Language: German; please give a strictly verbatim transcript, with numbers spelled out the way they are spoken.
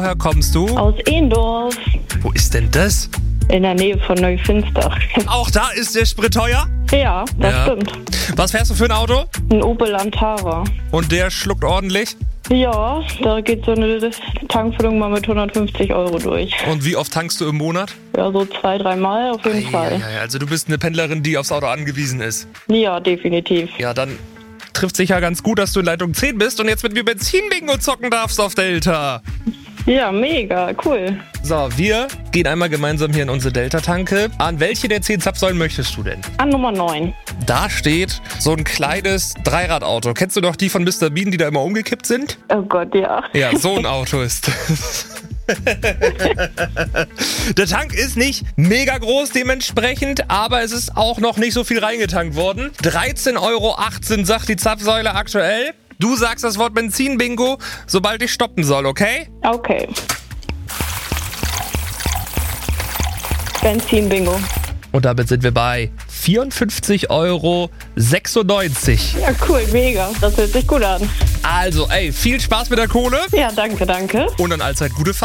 Woher kommst du? Aus Ehendorf, Wo ist denn das? in der Nähe von Neufinster. Auch da ist der Sprit teuer? Ja, das Ja. stimmt. Was fährst du für ein Auto? Ein Opel Antara. Und der schluckt ordentlich? Ja, da geht so eine Tankfüllung mal mit hundertfünfzig Euro durch. Und wie oft tankst du im Monat? Ja, so zwei, dreimal auf jeden Fall. Ja, also du bist eine Pendlerin, die aufs Auto angewiesen ist. Ja, definitiv. Ja, dann trifft sich ja ganz gut, dass du in Leitung zehn bist und jetzt mit mir Benzin-Bingo zocken darfst auf Delta. Ja, mega, cool. So, wir gehen einmal gemeinsam hier in unsere Delta-Tanke. An welche der zehn Zapfsäulen möchtest du denn? An Nummer neun. Da steht so ein kleines Dreiradauto. Kennst du doch die von Mister Bean, die da immer umgekippt sind? Oh Gott, ja. Ja, so ein Auto ist das. Der Tank ist nicht mega groß dementsprechend, aber es ist auch noch nicht so viel reingetankt worden. dreizehn Euro achtzehn sagt die Zapfsäule aktuell. Du sagst das Wort Benzin-Bingo, sobald ich stoppen soll, okay? Okay. Benzin-Bingo. Und damit sind wir bei vierundfünfzig Euro sechsundneunzig. Ja, cool, mega. Das hört sich gut an. Also, ey, viel Spaß mit der Kohle Ja, danke, danke. und dann allzeit gute Fahrt.